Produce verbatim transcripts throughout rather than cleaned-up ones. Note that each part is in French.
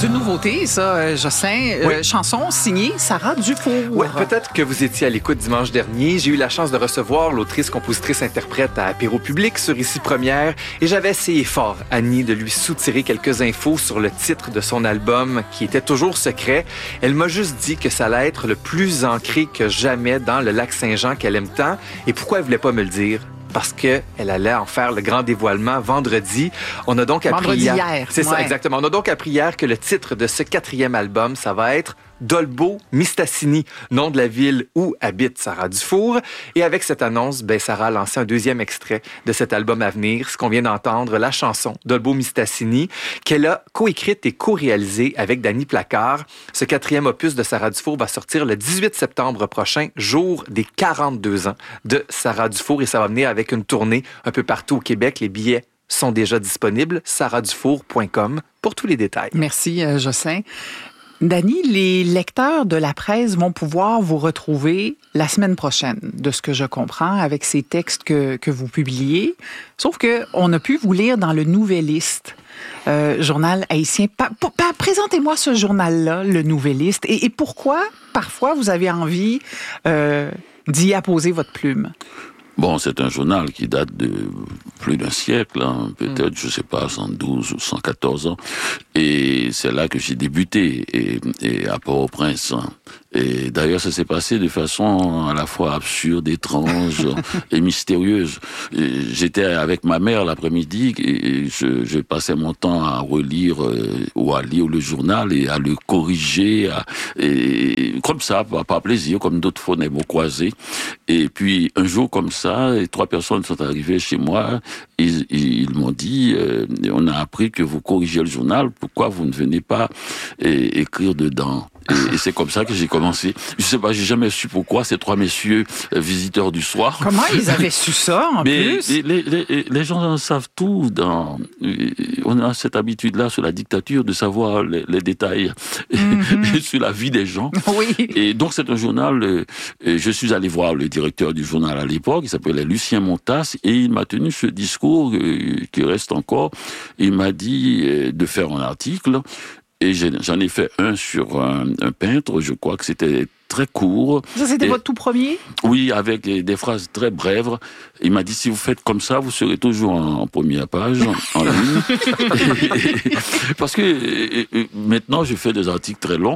C'est une nouveauté, ça, Jocelyn. Oui. Euh, chanson signée Sarah Dufour. Ouais, peut-être que vous étiez à l'écoute dimanche dernier. J'ai eu la chance de recevoir l'autrice, compositrice, interprète à Apéro Public sur Ici Première et j'avais essayé fort, Annie, de lui soutirer quelques infos sur le titre de son album qui était toujours secret. Elle m'a juste dit que ça allait être le plus ancré que jamais dans le lac Saint-Jean qu'elle aime tant. Et pourquoi elle voulait pas me le dire? Parce qu'elle allait en faire le grand dévoilement vendredi. On a donc appris vendredi hier. hier. C'est ouais. ça, exactement. On a donc appris hier que le titre de ce quatrième album, ça va être Dolbeau Mistassini, nom de la ville où habite Sarah Dufour. Et avec cette annonce, ben, Sarah a lancé un deuxième extrait de cet album à venir, ce qu'on vient d'entendre, la chanson Dolbeau Mistassini, qu'elle a coécrite et co-réalisée avec Danny Placard. Ce quatrième opus de Sarah Dufour va sortir le dix-huit septembre prochain, jour des quarante-deux ans de Sarah Dufour, et ça va venir avec une tournée un peu partout au Québec. Les billets sont déjà disponibles, sarah dufour point com pour tous les détails. Merci, euh, Jocelyn. Dany, les lecteurs de la presse vont pouvoir vous retrouver la semaine prochaine, de ce que je comprends, avec ces textes que, que vous publiez. Sauf qu'on a pu vous lire dans le Nouvelliste, euh, journal haïtien. Pa- pa- présentez-moi ce journal-là, le Nouvelliste, et, et pourquoi, parfois, vous avez envie euh, d'y apposer votre plume? Bon, c'est un journal qui date de plus d'un siècle, hein, peut-être, mm. je sais pas, cent douze ou cent quatorze ans. Et c'est là que j'ai débuté, et, et à Port-au-Prince. Hein. Et d'ailleurs, ça s'est passé de façon à la fois absurde, étrange et mystérieuse. Et j'étais avec ma mère l'après-midi et je, je passais mon temps à relire euh, ou à lire le journal et à le corriger, à, et, comme ça, par, par plaisir, comme d'autres fois on est beau croisés. Et puis un jour comme ça, et trois personnes sont arrivées chez moi. Ils, ils, ils m'ont dit, euh, on a appris que vous corrigez le journal. Pourquoi vous ne venez pas et, écrire dedans? Et, et c'est comme ça que j'ai commencé. Je sais pas, j'ai jamais su pourquoi ces trois messieurs euh, visiteurs du soir. Comment ils avaient su ça, en Mais plus? les, les, les, les gens savent tout. Dans, on a cette habitude-là sur la dictature de savoir les, les détails mm-hmm. sur la vie des gens. Oui. Et donc c'est un journal. Euh, je suis allé voir le directeur du journal à l'époque, il s'appelait Lucien Montas, et il m'a tenu ce discours euh, qui reste encore. Il m'a dit euh, de faire un article. Et j'en ai fait un sur un, un peintre, je crois que c'était très court. Ça, c'était et, votre tout premier? Oui, avec des phrases très brèves. Il m'a dit, si vous faites comme ça, vous serez toujours en, en première page, en, en ligne. Parce que et, et, maintenant, je fais des articles très longs.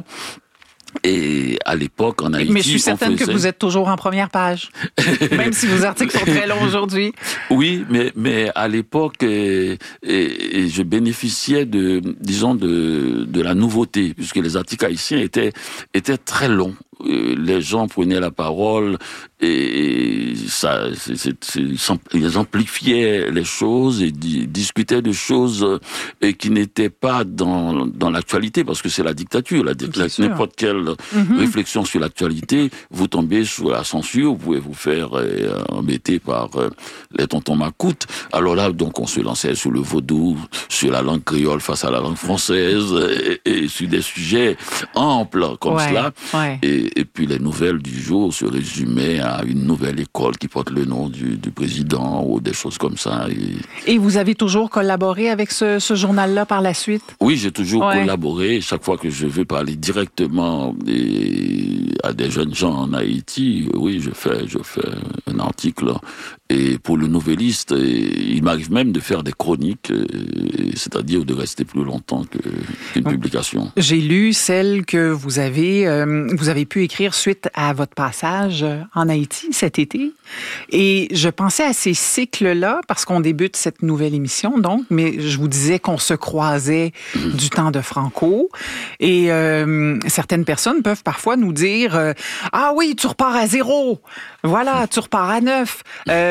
Et à l'époque, en Haïti, mais je suis certaine faisait... que vous êtes toujours en première page, même si vos articles sont très longs aujourd'hui. Oui, mais mais à l'époque, et, et, et je bénéficiais de, disons, de de la nouveauté, puisque les articles haïtiens étaient étaient très longs. Les gens prenaient la parole et ça, c'est, c'est, c'est, ils amplifiaient les choses et di- discutaient de choses et qui n'étaient pas dans dans l'actualité, parce que c'est la dictature. La, la, n'importe quelle mm-hmm. réflexion sur l'actualité, vous tombez sous la censure, vous pouvez vous faire euh, embêter par euh, les tontons macoutes. Alors là, donc, on se lançait sur le vaudou, sur la langue créole face à la langue française et, et sur des sujets amples comme ouais, cela. Ouais. Et Et puis les nouvelles du jour se résumaient à une nouvelle école qui porte le nom du, du président ou des choses comme ça. Et, et vous avez toujours collaboré avec ce, ce journal-là par la suite? Oui, j'ai toujours ouais. collaboré. Chaque fois que je veux parler directement des, à des jeunes gens en Haïti, oui, je fais, je fais un article. Et pour le Nouvelliste, il m'arrive même de faire des chroniques, c'est-à-dire de rester plus longtemps que, qu'une Donc, publication. J'ai lu celle que vous avez, euh, vous avez pu écrire suite à votre passage en Haïti cet été. Et je pensais à ces cycles-là, parce qu'on débute cette nouvelle émission, donc, mais je vous disais qu'on se croisait mmh. du temps de Franco. Et euh, certaines personnes peuvent parfois nous dire euh, « Ah oui, tu repars à zéro. Voilà, tu repars à neuf. Euh, »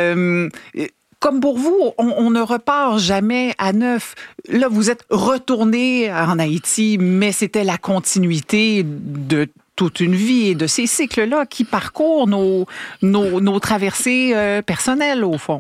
Comme pour vous, on, on ne repart jamais à neuf. Là, vous êtes retourné en Haïti, mais c'était la continuité de toute une vie et de ces cycles-là qui parcourent nos, nos, nos traversées euh, personnelles, au fond.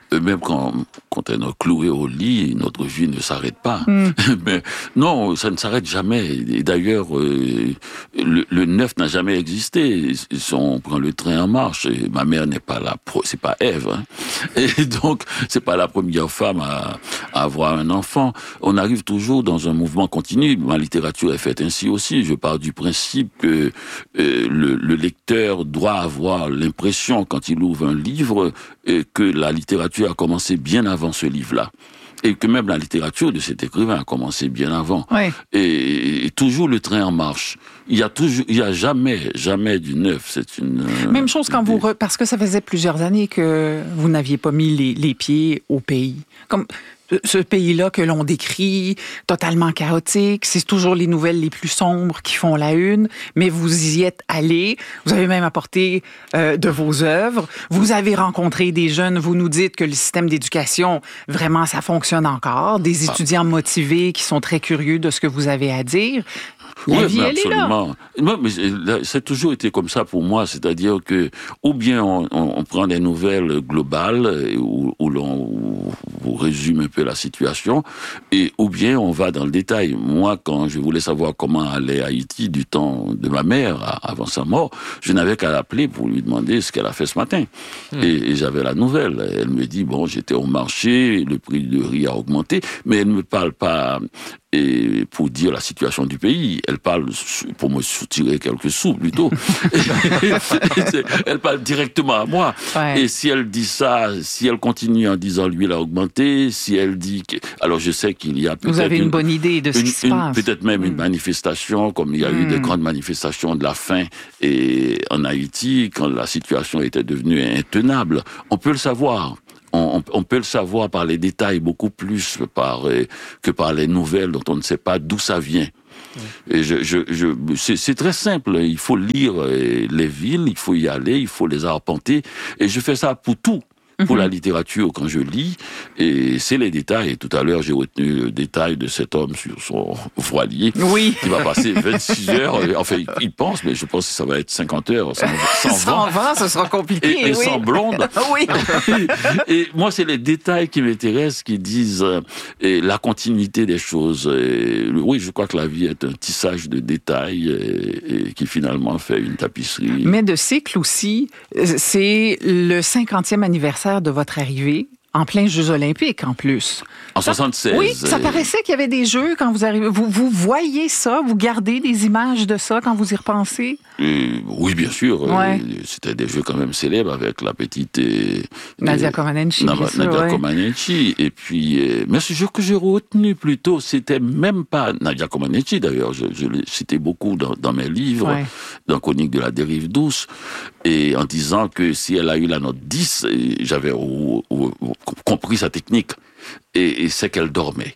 même quand, quand elle est clouée au lit, notre vie ne s'arrête pas. Mm. Mais non, ça ne s'arrête jamais. Et d'ailleurs, euh, le, le neuf n'a jamais existé. On prend le train en marche. Et ma mère n'est pas la pro, c'est pas Ève. Hein. Et donc, c'est pas la première femme à, à avoir un enfant. On arrive toujours dans un mouvement continu. Ma littérature est faite ainsi aussi. Je pars du principe que euh, le, le lecteur doit avoir l'impression, quand il ouvre un livre, euh, que la littérature a commencé bien avant ce livre-là. Et que même la littérature de cet écrivain a commencé bien avant. Oui. Et, et toujours le train en marche. Il y a toujours, il y a jamais, jamais du neuf. C'est une euh, même chose quand vous re... parce que ça faisait plusieurs années que vous n'aviez pas mis les, les pieds au pays. Comme ce pays-là que l'on décrit, totalement chaotique, c'est toujours les nouvelles les plus sombres qui font la une, mais vous y êtes allé, vous avez même apporté euh, de vos œuvres, vous avez rencontré des jeunes, vous nous dites que le système d'éducation, vraiment, ça fonctionne encore, des étudiants motivés qui sont très curieux de ce que vous avez à dire. La oui, vie, elle absolument. est là. Non, mais ça a toujours été comme ça pour moi, c'est-à-dire que ou bien on, on, on prend des nouvelles globales où, où l'on où, où résume un peu la situation, et ou bien on va dans le détail. Moi, quand je voulais savoir comment allait Haïti du temps de ma mère avant sa mort, je n'avais qu'à l'appeler pour lui demander ce qu'elle a fait ce matin. Mmh. Et, et j'avais la nouvelle. Elle me dit, bon, j'étais au marché, le prix de riz a augmenté, mais elle ne me parle pas et pour dire la situation du pays. Elle parle pour me soutirer quelques sous, plutôt. Elle parle directement à moi. Ouais. Et si elle dit ça, si elle continue en disant l'huile a augmenté, si elle dit que... Alors je sais qu'il y a peut-être... Vous avez une, une bonne idée de ce une, qui se une, passe. Peut-être même mmh. une manifestation, comme il y a mmh. eu des grandes manifestations de la faim et en Haïti, quand la situation était devenue intenable. On peut le savoir. On, on peut le savoir par les détails beaucoup plus par, euh, que par les nouvelles dont on ne sait pas d'où ça vient. Ouais. Et je, je, je, c'est, c'est très simple. Il faut lire euh, les villes, il faut y aller, il faut les arpenter. Et je fais ça pour tout. Pour mm-hmm. la littérature, quand je lis, et c'est les détails. Et tout à l'heure, j'ai retenu le détail de cet homme sur son voilier, oui. qui va passer vingt-six heures. Enfin, il pense, mais je pense que ça va être cinquante heures, sans, sans, sans vent. vent, ce sera compliqué. Et, et oui. sans blonde. oui. Et moi, c'est les détails qui m'intéressent, qui disent euh, et la continuité des choses. Et, oui, je crois que la vie est un tissage de détails et, et qui finalement fait une tapisserie. Mais de cycle aussi, c'est le cinquantième anniversaire de votre arrivée, en plein Jeux olympiques en plus. En soixante-seize. Oui, ça paraissait qu'il y avait des Jeux quand vous arrivez. Vous, vous voyez ça, vous gardez des images de ça quand vous y repensez? Euh, oui, bien sûr. Ouais. Euh, c'était des Jeux quand même célèbres avec la petite... Euh, Nadia Comaneci. Na- Nadia ouais. Comaneci. Et puis, euh, mais ce jeu que j'ai retenu plutôt, c'était même pas Nadia Comaneci, d'ailleurs. Je, je l'ai cité beaucoup dans, dans mes livres, ouais. dans Chronique de la dérive douce, et en disant que si elle a eu la note dix, j'avais ou, ou, ou, compris sa technique. Et, et c'est qu'elle dormait.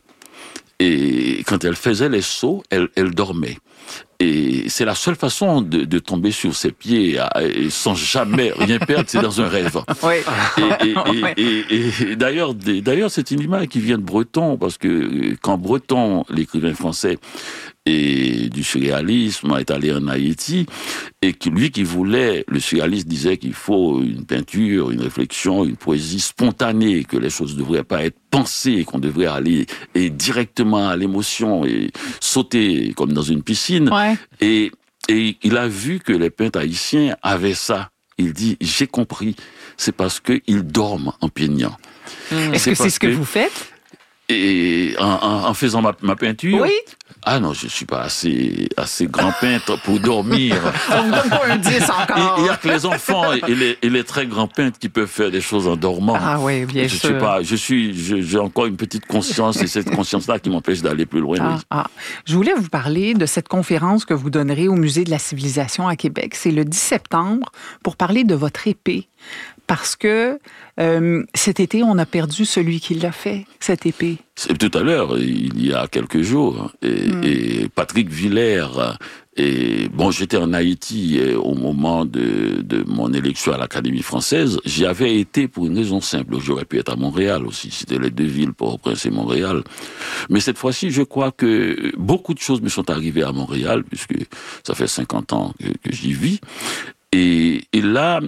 Et quand elle faisait les sauts, elle, elle dormait. Et c'est la seule façon de, de tomber sur ses pieds et sans jamais rien perdre, c'est dans un rêve. Oui. Et, et, et, et, et d'ailleurs, d'ailleurs, c'est une image qui vient de Breton, parce que quand Breton, l'écrivain français, et du surréalisme est allé en Haïti, et que lui qui voulait, le surréaliste disait qu'il faut une peinture, une réflexion, une poésie spontanée, que les choses ne devraient pas être pensées, qu'on devrait aller et directement à l'émotion et sauter comme dans une piscine. Ouais. Et, et il a vu que les peintres haïtiens avaient ça. Il dit, j'ai compris, c'est parce qu'ils dorment en peignant. Mmh. Est-ce que c'est ce que, que vous faites? Et en, en, en faisant ma, ma peinture. Oui. Ah non, je suis pas assez, assez grand peintre pour dormir. On vous donne pas un dix encore. Il y a que les enfants et les, et les très grands peintres qui peuvent faire des choses en dormant. Ah oui, bien je sûr. Suis pas, je suis, je, j'ai encore une petite conscience et cette conscience-là qui m'empêche d'aller plus loin. Ah, oui. ah. Je voulais vous parler de cette conférence que vous donnerez au Musée de la Civilisation à Québec. C'est le dix septembre pour parler de votre épée. Parce que euh, cet été, on a perdu celui qui l'a fait, cette épée. C'est tout à l'heure, il y a quelques jours, et, mm. et Patrick Villers, et bon, j'étais en Haïti au moment de, de mon élection à l'Académie française. J'y avais été pour une raison simple. J'aurais pu être à Montréal aussi. C'était les deux villes, Port-au-Prince et Montréal. Mais cette fois-ci, je crois que beaucoup de choses me sont arrivées à Montréal, puisque ça fait cinquante ans que, que j'y vis. Et, et là,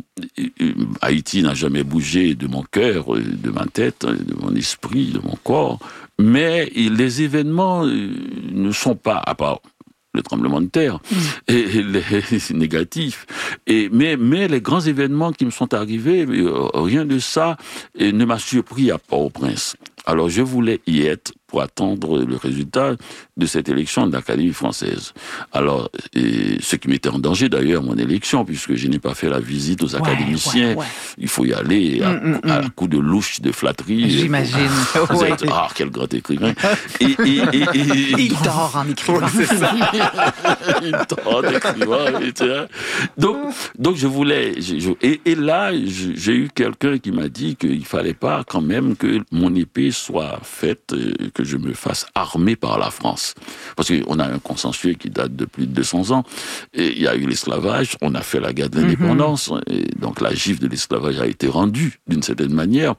Haïti n'a jamais bougé de mon cœur, de ma tête, de mon esprit, de mon corps. Mais les événements ne sont pas, à part le tremblement de terre, mmh. et, et les, c'est négatif. Et, mais, mais les grands événements qui me sont arrivés, rien de ça ne m'a surpris à Port-au-Prince. Alors je voulais y être pour attendre le résultat de cette élection de l'Académie française. Alors, et ce qui mettait en danger d'ailleurs mon élection, puisque je n'ai pas fait la visite aux académiciens. Ouais, ouais, ouais. Il faut y aller à, mm, mm, à coup de louche, de flatterie. J'imagine. Vous ouais. êtes, ah, quel grand écrivain. Et, et, et, et, et, il donc, dort en écrivant. C'est ça. Il dort en écrivant. Et, donc, donc je voulais... Je, je, et, et là, je, j'ai eu quelqu'un qui m'a dit qu'il fallait pas quand même que mon épée soit faite... Euh, que je me fasse armer par la France. Parce qu'on a un consensus qui date de plus de deux cents ans. Et il y a eu l'esclavage, on a fait la guerre de l'indépendance, mm-hmm. et donc la gifle de l'esclavage a été rendue d'une certaine manière.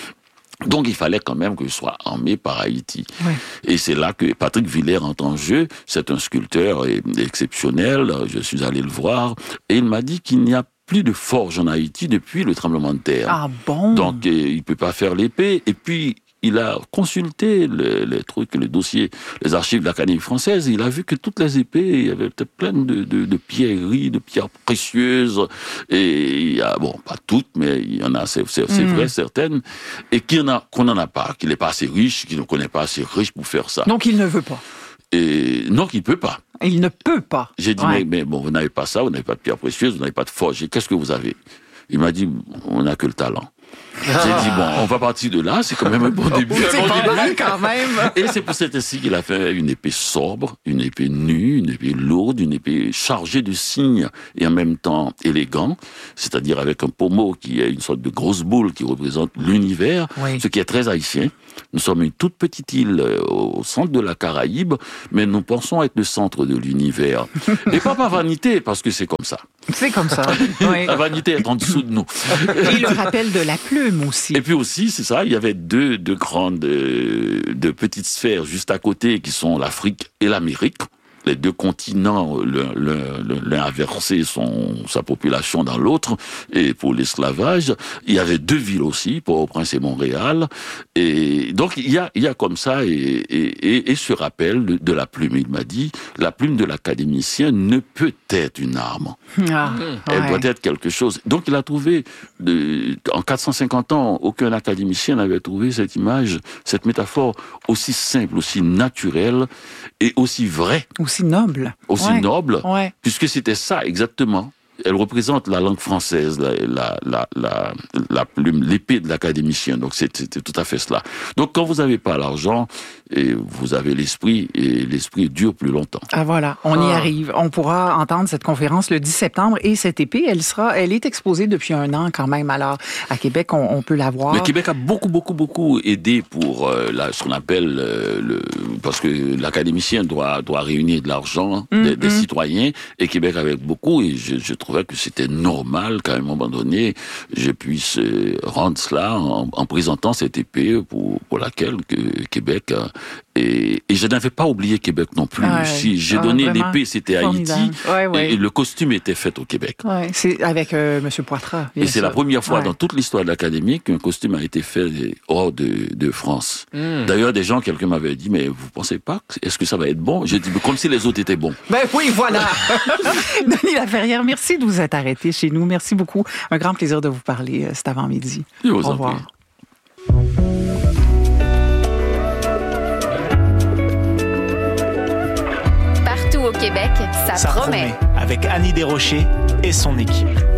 Donc il fallait quand même que je sois armé par Haïti. Oui. Et c'est là que Patrick Villers entre en jeu. C'est un sculpteur exceptionnel, je suis allé le voir, et il m'a dit qu'il n'y a plus de forge en Haïti depuis le tremblement de terre. Ah bon? Donc il ne peut pas faire l'épée, et puis il a consulté les, les trucs, les dossiers, les archives de l'Académie française, et il a vu que toutes les épées, il y avait plein de, de, de pierreries, de pierres précieuses, et il y a, bon, pas toutes, mais il y en a, c'est, c'est, c'est mmh. vrai, certaines, et qu'il a, qu'on n'en a pas, qu'il n'est pas assez riche, qu'il ne connaît pas assez riche pour faire ça. Donc il ne veut pas. Et non, qu'il ne peut pas. Il ne peut pas. J'ai dit, ouais. mais, mais bon, vous n'avez pas ça, vous n'avez pas de pierres précieuses, vous n'avez pas de forge, et qu'est-ce que vous avez? Il m'a dit, on n'a que le talent. Ah. J'ai dit, bon, on va partir de là, c'est quand même un bon début. C'est bon pas début. mal quand même. Et c'est pour cette ainsi qu'il a fait une épée sobre, une épée nue, une épée lourde, une épée chargée de signes et en même temps élégant, c'est-à-dire avec un pommeau qui est une sorte de grosse boule qui représente l'univers, oui. ce qui est très haïtien. Nous sommes une toute petite île au centre de la Caraïbe, mais nous pensons être le centre de l'univers. Et pas par vanité, parce que c'est comme ça. C'est comme ça, oui. La vanité est en dessous de nous. Et le rappel de la plume aussi. Et puis aussi, c'est ça, il y avait deux, deux grandes, euh, deux petites sphères juste à côté qui sont l'Afrique et l'Amérique. Les deux continents, l'un, l'un, l'un a versé son, sa population dans l'autre, et pour l'esclavage, il y avait deux villes aussi, Port-au-Prince et Montréal, et donc il y a, il y a comme ça, et, et, et ce rappel de, de la plume, il m'a dit, la plume de l'académicien ne peut être une arme. Ah, Elle ouais. doit être quelque chose. Donc il a trouvé, de, en quatre cent cinquante ans, aucun académicien n'avait trouvé cette image, cette métaphore aussi simple, aussi naturelle, et aussi vraie. Aussi noble. Aussi ouais. noble, ouais. puisque c'était ça exactement. Elle représente la langue française, la, la, la, la, la plume, l'épée de l'académicien. Donc c'était tout à fait cela. Donc quand vous n'avez pas l'argent, et vous avez l'esprit, et l'esprit dure plus longtemps. Ah voilà, on ah. y arrive. On pourra entendre cette conférence le dix septembre, et cette épée, elle sera, elle est exposée depuis un an quand même. Alors à Québec, on, on peut la voir. Le Québec a beaucoup, beaucoup, beaucoup aidé pour euh, la, ce qu'on appelle euh, le, parce que l'académicien doit doit réunir de l'argent mm-hmm. des, des citoyens, et Québec avec beaucoup, et je, je trouvais que c'était normal qu'à un moment donné, je puisse rendre cela en, en présentant cette épée pour, pour laquelle que Québec a, et, et je n'avais pas oublié Québec non plus. Ouais, si j'ai ah, donné l'épée, c'était Haïti, ouais, ouais. et, et le costume était fait au Québec. Ouais, c'est avec euh, Monsieur Poitras. Et c'est sûr. la première fois ouais. dans toute l'histoire de l'Académie qu'un costume a été fait hors de, de France. Mm. D'ailleurs, des gens, quelqu'un m'avait dit, mais vous pensez pas, est-ce que ça va être bon? J'ai dit, mais comme si les autres étaient bons. Ben oui, voilà. Denis Laferrière, merci de vous être arrêté chez nous. Merci beaucoup. Un grand plaisir de vous parler cet avant-midi. Au revoir. Partout au Québec, ça, ça promet. promet. Avec Annie Desrochers et son équipe.